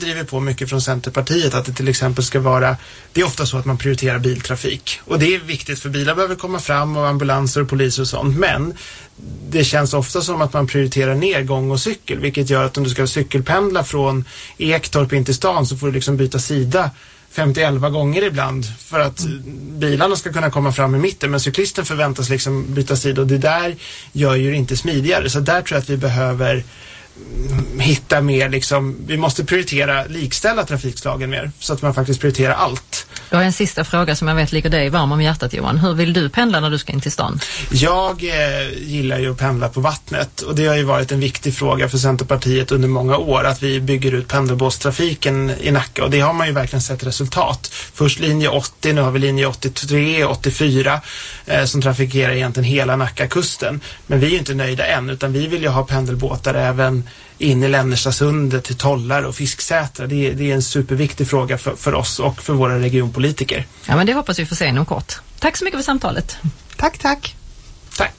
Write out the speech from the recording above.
driver på mycket från Centerpartiet att det till exempel ska vara, det är ofta så att man prioriterar biltrafik och det är viktigt för bilar behöver komma fram och ambulanser och poliser och sånt, men det känns ofta som att man prioriterar ner gång och cykel, vilket gör att om du ska cykelpendla från Ektorp in till stan så får du liksom byta sida 50-11 gånger ibland för att bilarna ska kunna komma fram i mitten, men cyklisten förväntas liksom byta sida och det där gör ju det inte smidigare. Så där tror jag att vi behöver hitta mer liksom, vi måste prioritera likställa trafikslagen mer så att man faktiskt prioriterar allt. Jag har en sista fråga som jag vet ligger dig varm om hjärtat, Johan. Hur vill du pendla när du ska in till stan? Jag gillar ju att pendla på vattnet och det har ju varit en viktig fråga för Centerpartiet under många år att vi bygger ut pendelbåtstrafiken i Nacka och det har man ju verkligen sett resultat. Först linje 80, nu har vi linje 83, 84 som trafikerar egentligen hela Nackakusten. Men vi är ju inte nöjda än utan vi vill ju ha pendelbåtar även in i Lännerstasundet till Tollar och Fisksätra. Det är en superviktig fråga för oss och för våra regionpolitiker. Ja, men det hoppas vi får se inom kort. Tack så mycket för samtalet. Tack.